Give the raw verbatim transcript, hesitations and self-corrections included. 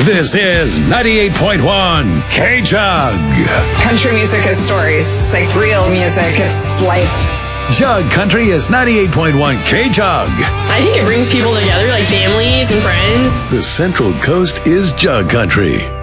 This is ninety-eight point one K-Jug. Country music is stories. It's like real music. It's life. Jug Country is ninety-eight point one K-Jug. I think it brings people together, like families and friends. The Central Coast is Jug Country.